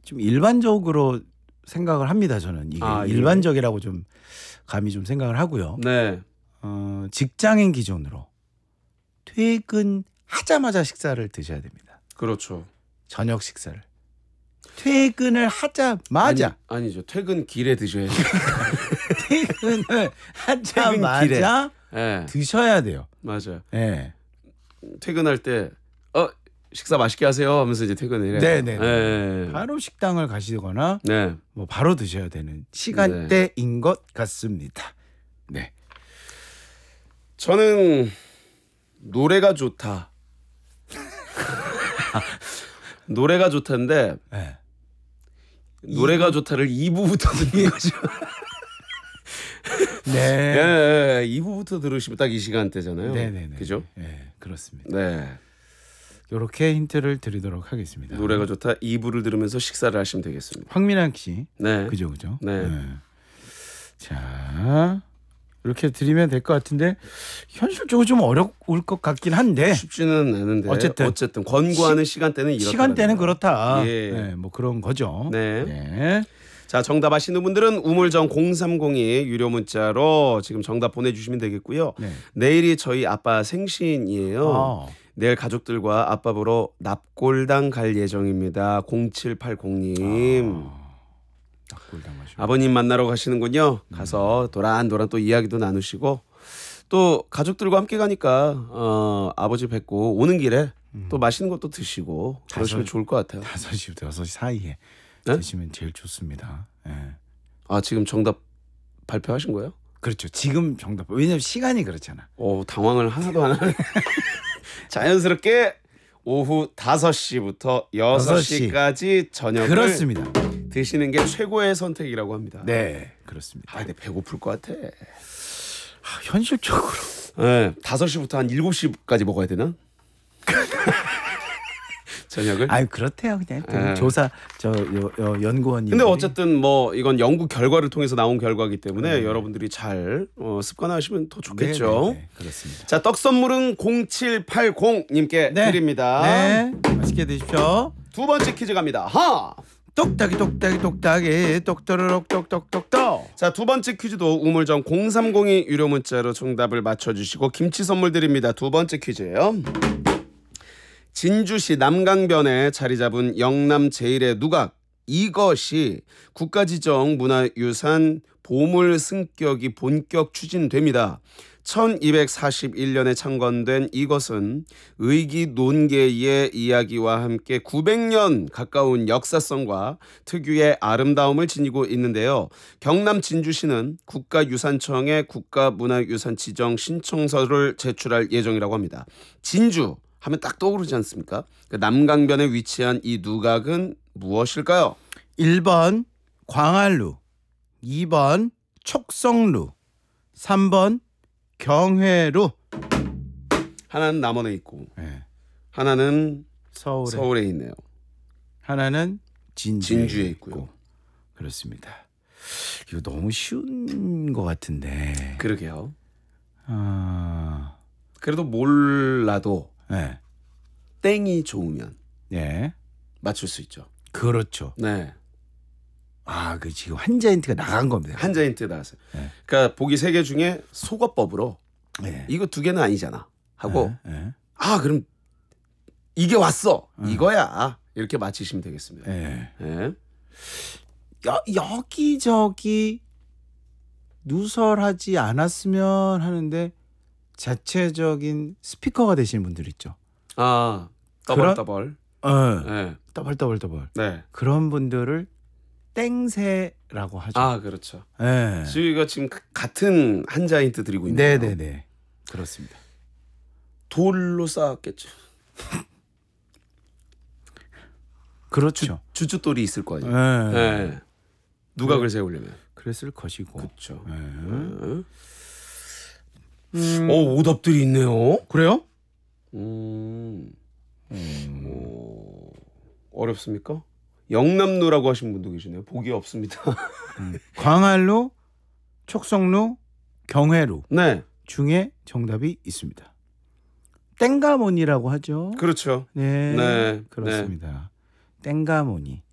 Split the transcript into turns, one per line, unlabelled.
좀 일반적으로 생각을 합니다. 저는 이게
예.
일반적이라고 좀 감히 좀 생각을 하고요.
네.
직장인 기준으로 퇴근하자마자 식사를 드셔야 됩니다.
그렇죠.
저녁 식사를. 퇴근을 하자마자.
아니죠. 퇴근 길에 드셔야죠.
퇴근을 하자마자
네.
드셔야 돼요.
맞아요.
네.
퇴근할 때 식사 맛있게 하세요 하면서 이제 퇴근을 해요.
네네.
네.
바로 식당을 가시거나
네.
뭐 바로 드셔야 되는 시간대인 것 같습니다. 네.
저는 노래가 좋다. 노래가 좋다인데
네.
노래가 좋다를 2부부터 듣는 거죠.
네.
2부부터 들으시면 딱 이 시간대잖아요.
네네네.
그죠?
네, 그렇습니다.
네.
이렇게 힌트를 드리도록 하겠습니다.
노래가 좋다 2부를 들으면서 식사를 하시면 되겠습니다.
황민환 씨.
네.
그죠.
네.
자, 이렇게 드리면 될 것 같은데 현실적으로 좀 어려울 것 같긴 한데
쉽지는 않은데 어쨌든 권고하는 시간대는 이렇다.
시간대는 그렇다.
예.
네, 뭐 그런 거죠.
네.
네.
자, 정답 아시는 분들은 우물정 0302 유료 문자로 지금 정답 보내주시면 되겠고요.
네.
내일이 저희 아빠 생신이에요. 내일 가족들과 아빠 보러 납골당 갈 예정입니다. 0780님. 아버님 만나러 가시는군요. 가서 도란도란 또 이야기도 나누시고 또 가족들과 함께 가니까 아버지 뵙고 오는 길에 또 맛있는 것도 드시고 그러시면 좋을 것 같아요.
5시부터 6시 사이에
네?
드시면 제일 좋습니다. 네.
지금 정답 발표하신 거예요?
그렇죠. 지금 정답. 왜냐면 시간이 그렇잖아.
당황을 하나도 안 하네. 자연스럽게 오후 5시부터 6시까지 저녁을
그렇습니다.
드시는 게 최고의 선택이라고 합니다.
네, 그렇습니다.
근데 배고플 것 같아.
현실적으로.
네, 5시부터 한 7시까지 먹어야 되나? 저녁을?
그렇대요. 그냥 조사 연구원이.
근데 어쨌든 뭐 이건 연구 결과를 통해서 나온 결과이기 때문에 여러분들이 잘 습관화하시면 더 좋겠죠.
네, 그렇습니다.
자, 떡 선물은 0780님께 드립니다.
네, 맛있게 드십시오.
두 번째 퀴즈 갑니다. 하!
똑딱이 똑또르륵 똑똑똑똑.
자, 두 번째 퀴즈도 우물정 0302 유료 문자로 정답을 맞춰주시고 김치 선물 드립니다. 두 번째 퀴즈예요. 진주시 남강변에 자리 잡은 영남 제1의 누각, 이것이 국가지정 문화유산 보물 승격이 본격 추진됩니다. 1241년에 창건된 이것은 의기 논계의 이야기와 함께 900년 가까운 역사성과 특유의 아름다움을 지니고 있는데요. 경남 진주시는 국가유산청에 국가문화유산 지정 신청서를 제출할 예정이라고 합니다. 진주 하면 딱 떠오르지 않습니까? 남강변에 위치한 이 누각은 무엇일까요?
1번 광안루, 2번 촉성루, 3번 경회루.
하나는 남원에 있고
네.
하나는
서울에
있네요.
하나는
진주에 있고요.
그렇습니다. 이거 너무 쉬운 것 같은데.
그러게요.
아...
그래도 몰라도
네.
땡이 좋으면
네.
맞출 수 있죠.
그렇죠.
네.
그 지금 한자 힌트가 나간 겁니다.
한자 힌트 나왔어요.
네.
그러니까 보기 3개 중에 속어법으로
네.
이거 2개는 아니잖아 하고
네.
그럼 이게 왔어. 이거야. 이렇게 맞히시면 되겠습니다.
네.
네.
여기저기 누설하지 않았으면 하는데 자체적인 스피커가 되시는 분들 있죠.
더블.
네. 더블.
네.
그런 분들을 땡새라고 하죠.
그렇죠.
네.
저희가 지금 같은 한자 힌트 드리고 있는데요.
네네네. 그렇습니다.
돌로 쌓았겠죠.
그렇죠.
주춧돌이 있을 거예요.
네.
네. 누각을 세우려면.
그랬을 것이고.
그렇죠.
네.
오답들이 있네요.
그래요?
어렵습니까? 영남루라고 하신 분도 계시네요. 보기 없습니다.
광안루, 촉성루, 경회루
네.
중에 정답이 있습니다. 땡가모니라고 하죠.
그렇죠.
네,
네.
그렇습니다. 땡가모니.